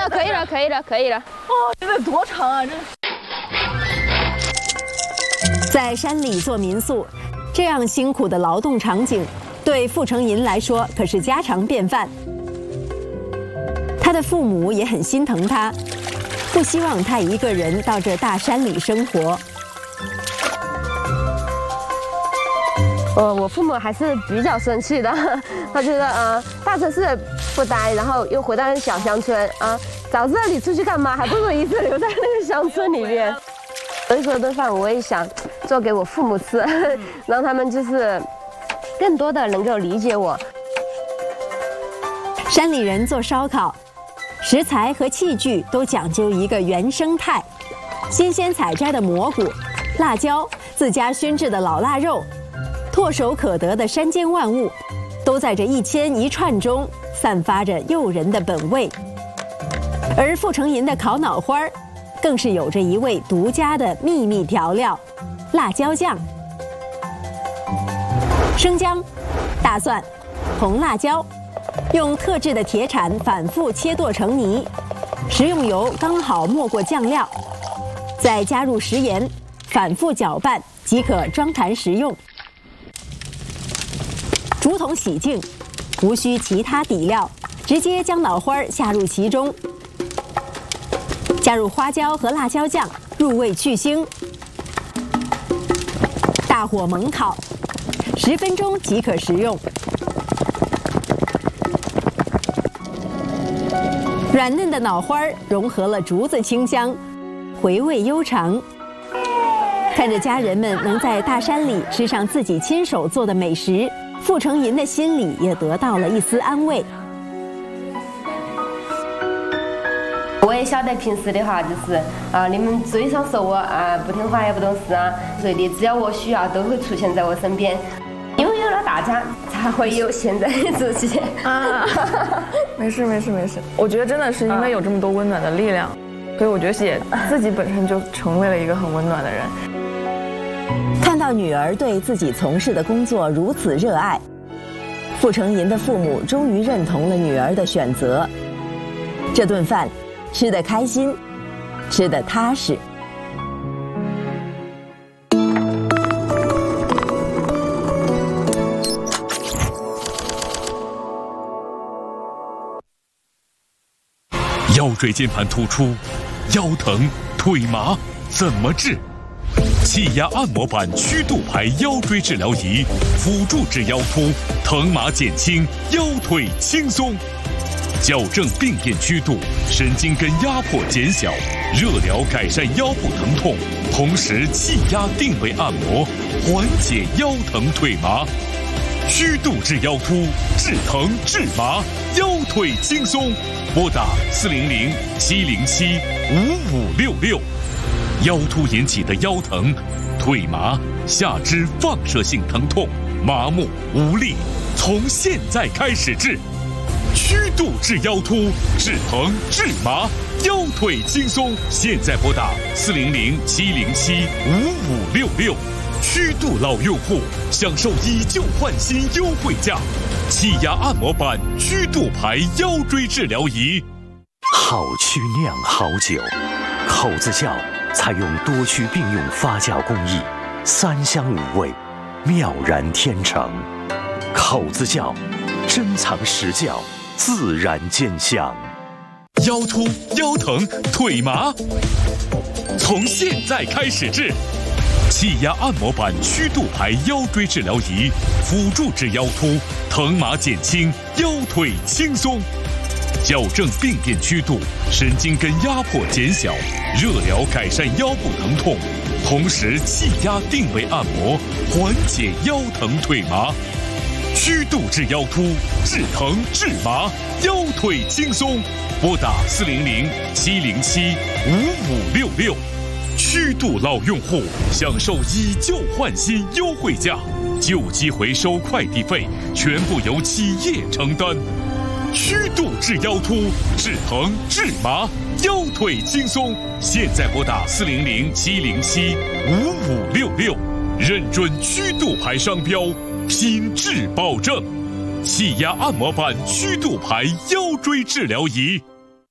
了，可以了，可以了，可以了。 哦，这得多长啊！这。 在山里做民宿，这样辛苦的劳动场景，对傅成银来说可是家常便饭。他的父母也很心疼他，不希望他一个人到这大山里生活。 我父母还是比较生气的，他觉得大城市不待，然后又回到小乡村早知道你出去干嘛，还不如一直留在那个乡村里面。所以说顿饭我也想做给我父母吃，让他们就是更多的能够理解我。 山里人做烧烤，食材和器具都讲究一个原生态，新鲜采摘的蘑菇、辣椒、自家熏制的老腊肉，唾手可得的山间万物，都在这一牵一串中散发着诱人的本味。而傅成银的烤脑花儿，更是有着一味独家的秘密调料——辣椒酱。生姜、大蒜、红辣椒，用特制的铁铲反复切剁成泥，食用油刚好没过酱料，再加入食盐，反复搅拌即可装坛食用。竹筒洗净，无需其他底料，直接将脑花下入其中，加入花椒和辣椒酱，入味去腥，大火猛烤，10分钟即可食用。软嫩的脑花融合了竹子清香，回味悠长。看着家人们能在大山里吃上自己亲手做的美食，傅成银的心里也得到了一丝安慰。 我也晓得平时的话就是你们嘴上说我不听话也不懂事所以只要我需要都会出现在我身边。因为有了大家，才会有现在的自己没事没事没事，我觉得真的是因为有这么多温暖的力量，所以我觉得也自己本身就成为了一个很温暖的人。 看到女儿对自己从事的工作如此热爱，傅成银的父母终于认同了女儿的选择。这顿饭吃得开心，吃得踏实。 腰椎间盘突出、腰疼、腿麻怎么治？气压按摩板曲度牌腰椎治疗仪，辅助治腰突，疼麻减轻，腰腿轻松。矫正病变曲度，神经根压迫减小，热疗改善腰部疼痛，同时气压定位按摩，缓解腰疼腿麻。曲度治腰突，治疼治麻，腰腿轻松。拨打400-707-5566。腰突引起的腰疼、腿麻、下肢放射性疼痛、麻木无力，从现在开始治。曲度治腰突，治疼治麻，腰腿轻松。现在拨打400-707-5566。曲度老用户享受以旧换新优惠价，气压按摩板曲度牌腰椎治疗仪。 好曲酿好酒，口子窖采用多区并用发酵工艺，3香5味，妙然天成。口子窖珍藏实窖，自然见香。 腰突、腰疼、腿麻，从现在开始治。气压按摩板曲度牌腰椎治疗仪，辅助治腰突，疼麻减轻，腰腿轻松。矫正病变曲度，神经根压迫减小，热疗改善腰部疼痛，同时气压定位按摩，缓解腰疼腿麻。曲度治腰突，治疼治麻，腰腿轻松。拨打400-707-5566。曲度老用户享受以旧换新优惠价，旧机回收快递费全部由企业承担。曲度治腰突，治疼治麻，腰腿轻松。现在拨打400-707-5566，认准曲度牌商标，品质保证。气压按摩板曲度牌腰椎治疗仪。